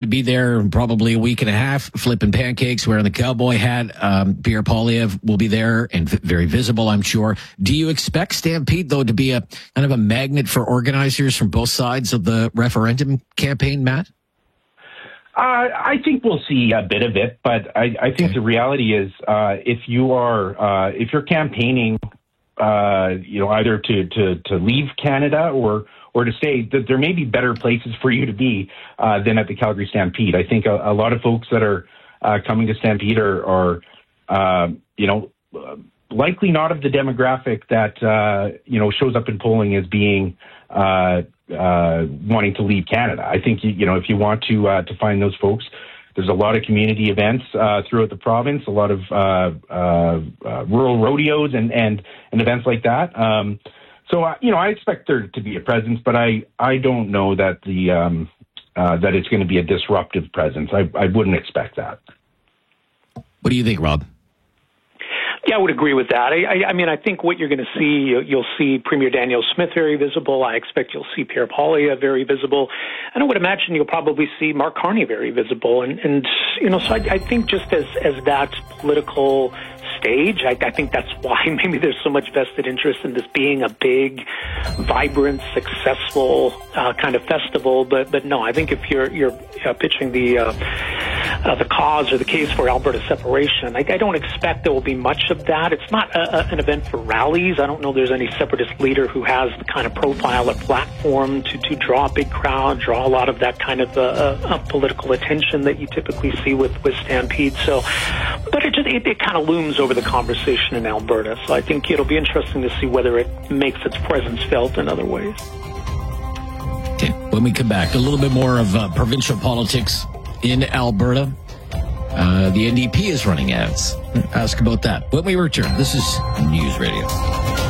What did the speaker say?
be there in probably a week and a half, flipping pancakes, wearing the cowboy hat. Pierre Poilievre will be there and very visible, I'm sure. Do you expect Stampede, though, to be a kind of a magnet for organizers from both sides of the referendum campaign, Matt? I think we'll see a bit of it, but I think the reality is if you're campaigning, either to leave Canada or to stay, that there may be better places for you to be than at the Calgary Stampede. I think a lot of folks that are coming to Stampede are likely not of the demographic that shows up in polling as being wanting to leave Canada. I think if you want to find those folks, there's a lot of community events throughout the province, a lot of rural rodeos and events like that. So I expect there to be a presence, but I don't know that that it's going to be a disruptive presence. I wouldn't expect that. What do you think, Rob? Yeah, I would agree with that. I mean, I think what you're going to see, you'll see Premier Danielle Smith very visible. I expect you'll see Pierre Poilievre very visible. And I would imagine you'll probably see Mark Carney very visible. And so I think just as that political stage, I think that's why maybe there's so much vested interest in this being a big, vibrant, successful kind of festival. But no, I think if you're pitching the cause or the case for Alberta separation, I don't expect there will be much of that. It's not an event for rallies. I don't know there's any separatist leader who has the kind of profile or platform to draw a big crowd, draw a lot of that kind of political attention that you typically see with Stampede. So, but it kind of looms over the conversation in Alberta. So I think it'll be interesting to see whether it makes its presence felt in other ways. Okay, when we come back, a little bit more of provincial politics in Alberta. The NDP is running ads. Ask about that when we return. This is News Radio.